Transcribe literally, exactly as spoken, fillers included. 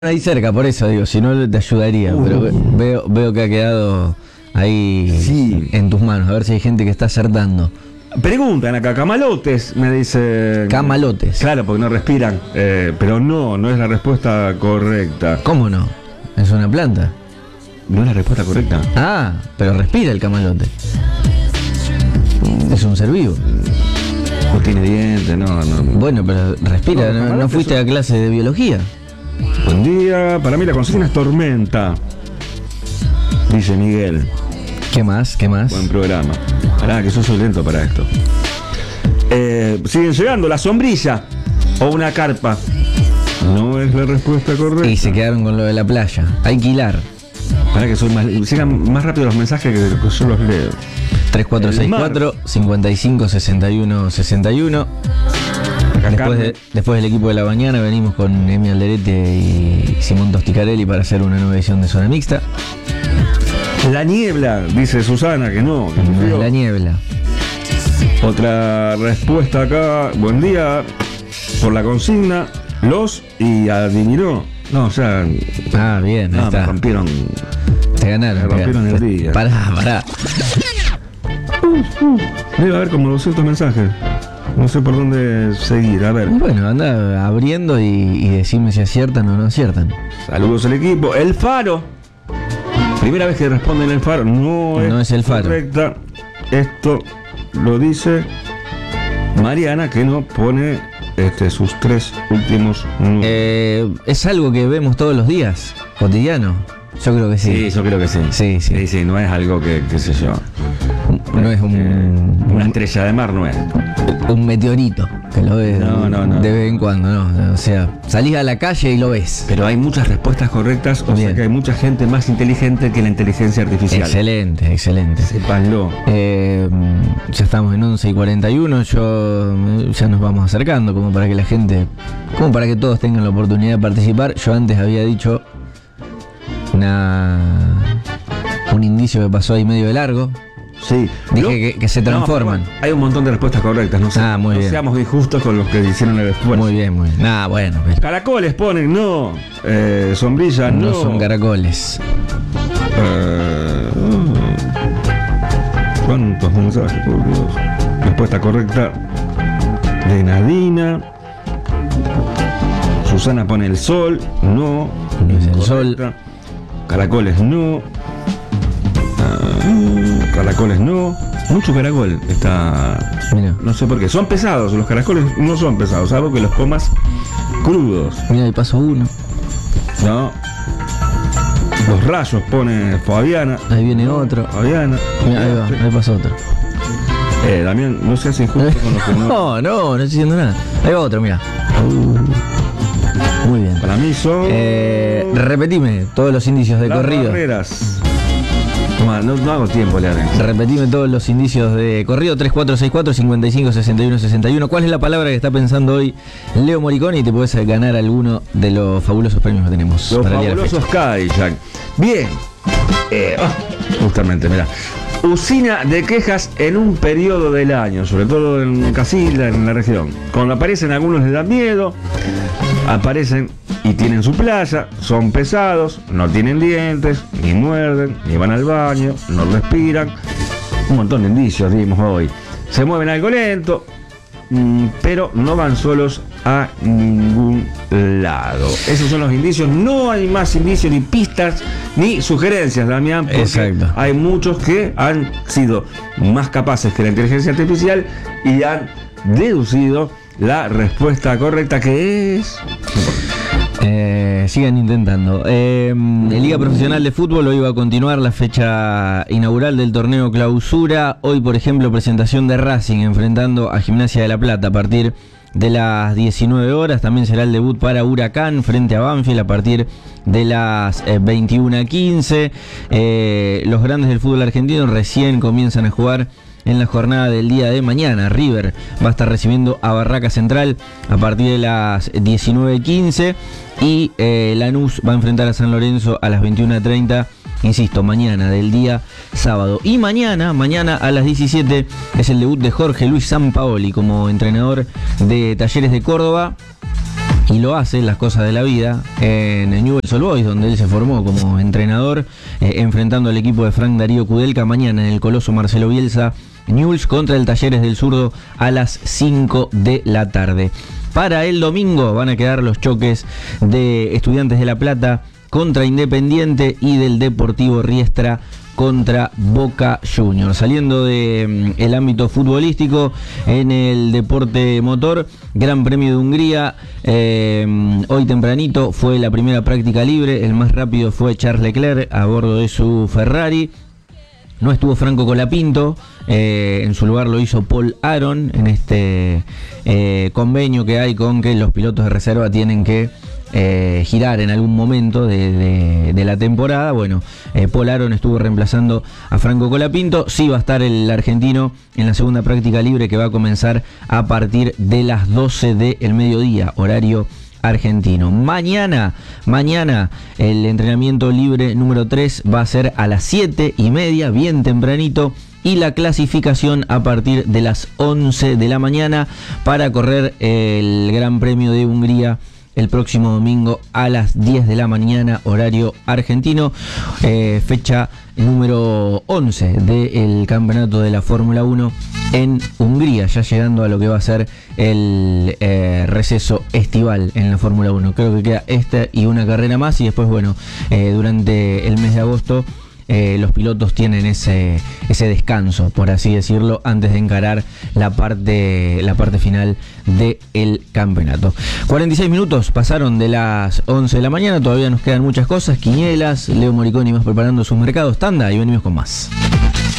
ahí cerca, por eso digo, si no te ayudaría, uh, pero veo, veo que ha quedado ahí sí. en tus manos, a ver si hay gente que está acertando. Preguntan acá, camalotes, me dice. Camalotes. Claro, porque no respiran, eh, pero no, no es la respuesta correcta. ¿Cómo no? Es una planta. No es la respuesta correcta. Ah, pero respira el camalote. Es un ser vivo. No tiene dientes, no, no. Bueno, pero respira, ¿no, no fuiste a clase de biología? Buen día, para mí la consigna es tormenta, dice Miguel. ¿Qué más? ¿Qué más? Buen programa. Pará, que yo soy lento para esto. Eh, siguen llegando, la sombrilla o una carpa. No es la respuesta correcta. Y se quedaron con lo de la playa. Alquilar. Para que soy más, sigan más rápido los mensajes que yo los leo. tres cuatro seis cuatro, cincuenta y cinco, sesenta y uno, sesenta y uno. Después, de, después del equipo de la mañana venimos con Emi Alderete y Simón Tosticarelli para hacer una nueva edición de Zona Mixta. La niebla, dice Susana, que no. Que no es la niebla. Otra respuesta acá. Buen día. Por la consigna, los y adivinó. No, o sea. Ah, bien. No, está. me rompieron. Te ganaron. Me rompieron te, el día. Pará, pará. Debe haber como doscientos mensajes. No sé por dónde seguir, a ver. Bueno, anda abriendo y, y decime si aciertan o no aciertan. Saludos al equipo. El Faro. Primera vez que responden el Faro. No, no es, es el Faro. Correcta. Esto lo dice Mariana, que no pone este, sus tres últimos números. Eh, es algo que vemos todos los días, cotidiano. Yo creo que sí. Sí, yo creo que sí. Sí, sí. Sí, sí, no es algo que, qué sé yo. No es un, eh, una estrella de mar, no es. Un meteorito, que lo ves no, no, no. de vez en cuando, ¿no? O sea, salís a la calle y lo ves. Pero hay muchas respuestas correctas, o Bien. sea que hay mucha gente más inteligente que la inteligencia artificial. Excelente, excelente. Sépanlo. Eh, ya estamos en once y cuarenta y uno, yo ya nos vamos acercando, como para que la gente, como para que todos tengan la oportunidad de participar. Yo antes había dicho una un indicio que pasó ahí medio de largo. Sí. Dije que, que se transforman. No, hay un montón de respuestas correctas, no, sé, ah, muy no bien. seamos injustos con los que hicieron el esfuerzo. Muy bien, muy bien. Ah, bueno. Pero... Caracoles ponen, no. Eh, sombrilla, no. No son caracoles. Eh, ¿Cuántos mensajes, por Dios? Respuesta correcta de Nadina. Susana pone el sol, no. No es el sol. Caracoles, no. Caracoles no, mucho caracol está. Mira. No sé por qué. Son pesados, los caracoles no son pesados, salvo que los comas crudos. Mira, ahí pasó uno. No. Los rayos pone Fabiana. Ahí viene otro. Fabiana. Mira, ahí va, ahí pasó otro. Eh, Damián, no se hace injusto con los que no. No, no, no estoy diciendo nada. Ahí va otro, mira. Uh, muy bien. Para mí son. Eh, repetime todos los indicios de las corrido. Barreras. No, no hago tiempo, Leandro. Repetime todos los indicios de corrido. Tres cuatro seis cuatro, cincuenta y cinco, sesenta y uno, sesenta y uno. ¿Cuál es la palabra que está pensando hoy Leo Moriconi? Y te podés ganar alguno de los fabulosos premios que tenemos. Los para el día de la fabulosos fecha. Kayak. Bien. Eh, oh, justamente, mira. Usina de quejas en un periodo del año, sobre todo en Casilda, en la región. Cuando aparecen, algunos les da miedo. Aparecen y tienen su playa, son pesados, no tienen dientes, ni muerden, ni van al baño, no respiran. Un montón de indicios dimos hoy. Se mueven algo lento, mmm, pero no van solos a ningún lado. Esos son los indicios. No hay más indicios, ni pistas, ni sugerencias, Damián, porque exacto. Hay muchos que han sido más capaces que la inteligencia artificial y han deducido la respuesta correcta, que es... Eh, sigan intentando. Eh, el Liga Profesional de Fútbol hoy va a continuar la fecha inaugural del torneo Clausura. Hoy, por ejemplo, presentación de Racing enfrentando a Gimnasia de La Plata a partir de las diecinueve horas. También será el debut para Huracán frente a Banfield a partir de las eh, veintiuna quince. Eh, los grandes del fútbol argentino recién comienzan a jugar en la jornada del día de mañana. River va a estar recibiendo a Barraca Central a partir de las diecinueve quince y eh, Lanús va a enfrentar a San Lorenzo a las veintiuna treinta, insisto, mañana del día sábado. Y mañana, mañana a las diecisiete es el debut de Jorge Luis Sampaoli como entrenador de Talleres de Córdoba. y lo hace, las cosas de la vida, en Newell's Old Boys, donde él se formó como entrenador, eh, enfrentando al equipo de Frank Darío Kudelka mañana en el Coloso Marcelo Bielsa. Newell's contra el Talleres del Zurdo a las cinco de la tarde. Para el domingo van a quedar los choques de Estudiantes de La Plata contra Independiente y del Deportivo Riestra contra Boca Juniors. Saliendo del de, ámbito futbolístico, en el deporte motor, Gran Premio de Hungría, eh, hoy tempranito fue la primera práctica libre, el más rápido fue Charles Leclerc a bordo de su Ferrari. No estuvo Franco Colapinto, eh, en su lugar lo hizo Paul Aron en este eh, convenio que hay con que los pilotos de reserva tienen que Eh, girar en algún momento de, de, de la temporada. Bueno, eh, Paul Aron estuvo reemplazando a Franco Colapinto. Sí va a estar el argentino en la segunda práctica libre, que va a comenzar a partir de las doce del mediodía, horario argentino. Mañana, mañana el entrenamiento libre número tres va a ser a las siete y media, bien tempranito, y la clasificación a partir de las once de la mañana para correr el Gran Premio de Hungría el próximo domingo a las diez de la mañana, horario argentino, eh, fecha número once del campeonato de la Fórmula uno en Hungría, ya llegando a lo que va a ser el eh, receso estival en la Fórmula uno. Creo que queda esta y una carrera más, y después, bueno, eh, durante el mes de agosto Eh, los pilotos tienen ese, ese descanso, por así decirlo, antes de encarar la parte, la parte final del campeonato. cuarenta y seis minutos pasaron de las once de la mañana, todavía nos quedan muchas cosas, quinielas, Leo Moriconi más preparando sus mercados, tanda, y venimos con más.